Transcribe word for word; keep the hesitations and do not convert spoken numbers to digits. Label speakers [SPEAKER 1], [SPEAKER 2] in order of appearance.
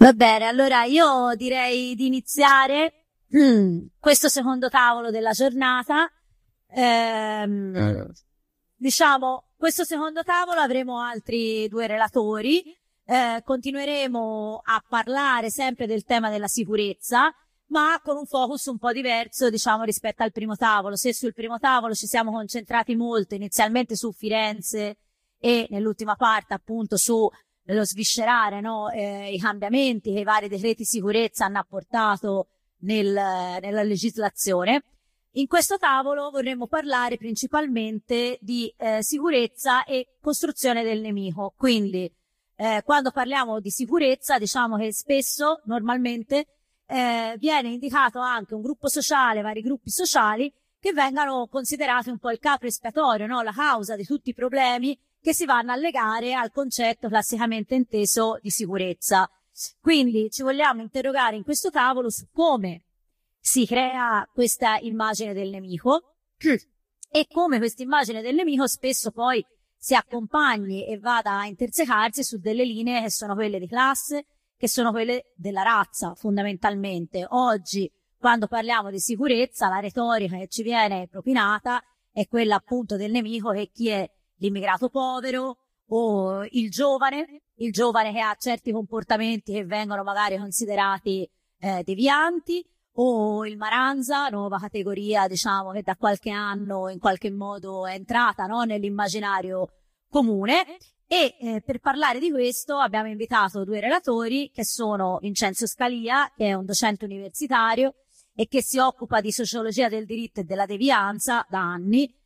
[SPEAKER 1] Va bene, allora io direi di iniziare mm, questo secondo tavolo della giornata. Ehm,
[SPEAKER 2] Eh,
[SPEAKER 1] diciamo, questo secondo tavolo avremo altri due relatori. Eh, continueremo a parlare sempre del tema della sicurezza, ma con un focus un po' diverso, diciamo, rispetto al primo tavolo. Se sul primo tavolo ci siamo concentrati molto inizialmente su Firenze e nell'ultima parte appunto su lo sviscerare, no, eh, i cambiamenti che i vari decreti sicurezza hanno apportato nel, nella legislazione. In questo tavolo vorremmo parlare principalmente di eh, sicurezza e costruzione del nemico. Quindi eh, quando parliamo di sicurezza, diciamo che spesso, normalmente, eh, viene indicato anche un gruppo sociale, vari gruppi sociali che vengano considerati un po' il capro espiatorio, no? La causa di tutti i problemi che si vanno a legare al concetto classicamente inteso di sicurezza. Quindi ci vogliamo interrogare in questo tavolo su come si crea questa immagine del nemico e come questa immagine del nemico spesso poi si accompagni e vada a intersecarsi su delle linee che sono quelle di classe, che sono quelle della razza, fondamentalmente. Oggi, quando parliamo di sicurezza, la retorica che ci viene propinata è quella appunto del nemico, che chi è l'immigrato povero o il giovane, il giovane che ha certi comportamenti che vengono magari considerati eh, devianti, o il maranza, nuova categoria, diciamo, che da qualche anno in qualche modo è entrata, no, nell'immaginario comune. E eh, per parlare di questo abbiamo invitato due relatori, che sono Vincenzo Scalia, che è un docente universitario e che si occupa di sociologia del diritto e della devianza da anni,